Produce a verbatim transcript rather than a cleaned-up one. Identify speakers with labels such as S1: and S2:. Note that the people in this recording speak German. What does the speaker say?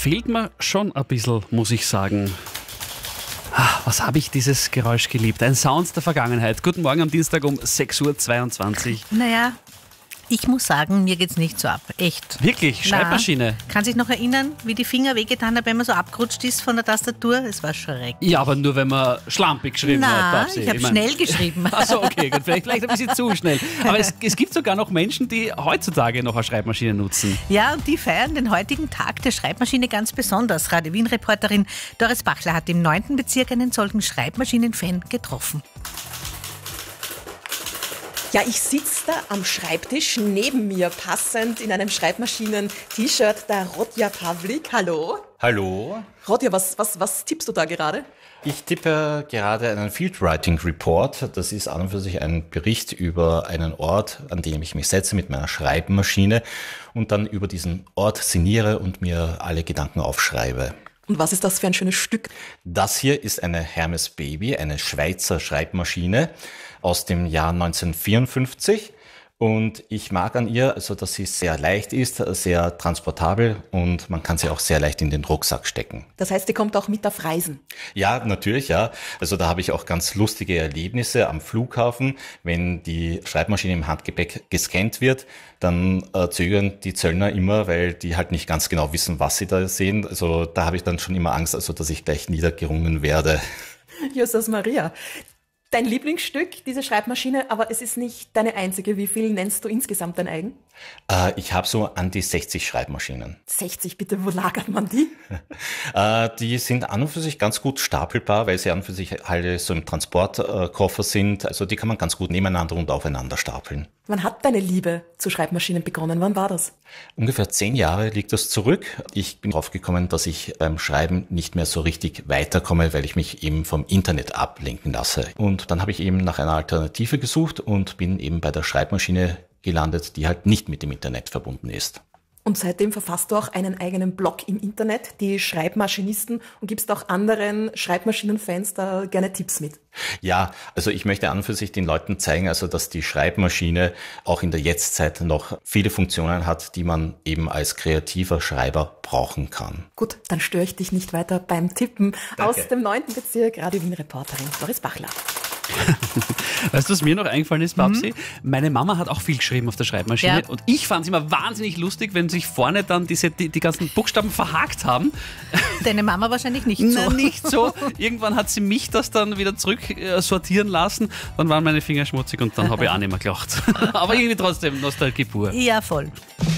S1: fehlt mir schon ein bisschen, muss ich sagen. Ah, was habe ich dieses Geräusch geliebt? Ein Sound der Vergangenheit. Guten Morgen am Dienstag um sechs Uhr zweiundzwanzig.
S2: Naja, ich muss sagen, mir geht's nicht so ab. Echt.
S1: Wirklich? Schreibmaschine?
S2: Na, kann sich noch erinnern, wie die Finger wehgetan haben, wenn man so abgerutscht ist von der Tastatur? Es war schrecklich.
S1: Ja, aber nur wenn man schlampig geschrieben
S2: Na,
S1: hat, Babsi.
S2: ich habe
S1: mein-
S2: schnell geschrieben.
S1: Achso, okay, gut, vielleicht, vielleicht ein bisschen zu schnell. Aber es, es gibt sogar noch Menschen, die heutzutage noch eine Schreibmaschine nutzen.
S2: Ja, und die feiern den heutigen Tag der Schreibmaschine ganz besonders. Radio Wien-Reporterin Doris Bachler hat im neunten Bezirk einen solchen Schreibmaschinen-Fan getroffen.
S3: Ja, ich sitze da am Schreibtisch, neben mir passend in einem Schreibmaschinen-T-Shirt der Rodja Pavlik. Hallo.
S4: Hallo,
S3: Rodja, was, was, was tippst du da gerade?
S4: ich tippe gerade einen Field Writing Report. Das ist an und für sich ein Bericht über einen Ort, an dem ich mich setze mit meiner Schreibmaschine und dann über diesen Ort sinniere und mir alle Gedanken aufschreibe.
S3: Und was ist das für ein schönes Stück?
S4: Das hier ist eine Hermes Baby, eine Schweizer Schreibmaschine aus dem Jahr neunzehnhundertvierundfünfzig. Und ich mag an ihr, also dass sie sehr leicht ist, sehr transportabel und man kann sie auch sehr leicht in den Rucksack stecken.
S3: Das heißt, die kommt auch mit auf Reisen.
S4: Ja, natürlich, ja. Also da habe ich auch ganz lustige Erlebnisse am Flughafen. Wenn die Schreibmaschine im Handgepäck gescannt wird, dann äh, zögern die Zöllner immer, weil die halt nicht ganz genau wissen, was sie da sehen. Also da habe ich dann schon immer Angst, also dass ich gleich niedergerungen werde.
S3: Jesus Maria. Dein Lieblingsstück, diese Schreibmaschine, aber es ist nicht deine einzige. Wie viel nennst du insgesamt dein eigen?
S4: Äh, ich habe so an die sechzig Schreibmaschinen.
S3: sechzig, bitte, wo lagert man die?
S4: Äh, die sind an und für sich ganz gut stapelbar, weil sie an und für sich alle so im Transportkoffer sind. Also die kann man ganz gut nebeneinander und aufeinander stapeln.
S3: Wann hat deine Liebe zu Schreibmaschinen begonnen? Wann war das?
S4: Ungefähr zehn Jahre liegt das zurück. Ich bin drauf gekommen, dass ich beim Schreiben nicht mehr so richtig weiterkomme, weil ich mich eben vom Internet ablenken lasse. Und dann habe ich eben nach einer Alternative gesucht und bin eben bei der Schreibmaschine gelandet, die halt nicht mit dem Internet verbunden ist.
S3: Und seitdem verfasst du auch einen eigenen Blog im Internet, die Schreibmaschinisten, und gibst auch anderen Schreibmaschinenfans da gerne Tipps mit.
S4: Ja, also ich möchte an und für sich den Leuten zeigen, also dass die Schreibmaschine auch in der Jetztzeit noch viele Funktionen hat, die man eben als kreativer Schreiber brauchen kann.
S3: Gut, dann störe ich dich nicht weiter beim Tippen.
S4: Danke.
S3: Aus dem neunten Bezirk, Radio Wien-Reporterin Doris Bachler.
S1: Weißt du, was mir noch eingefallen ist, Babsi? Meine Mama hat auch viel geschrieben auf der Schreibmaschine
S2: Ja.
S1: und ich fand es immer wahnsinnig lustig, wenn sich vorne dann diese, die, die ganzen Buchstaben verhakt haben.
S2: Deine Mama wahrscheinlich nicht so.
S1: Nein, nicht so. Irgendwann hat sie mich das dann wieder zurück äh, sortieren lassen, dann waren meine Finger schmutzig und dann habe ich auch nicht mehr gelacht. Aber irgendwie trotzdem Nostalgie pur.
S2: Ja, voll.